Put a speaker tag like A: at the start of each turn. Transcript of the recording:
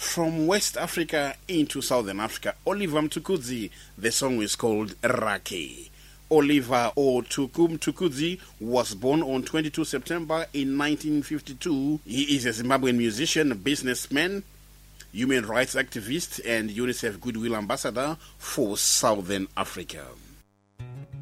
A: From West Africa into Southern Africa, Oliver Mtukudzi, the song is called Rake. Oliver Otukum Mtukudzi was born on 22 September in 1952. He is a Zimbabwean musician, businessman, human rights activist, and UNICEF Goodwill Ambassador for Southern Africa.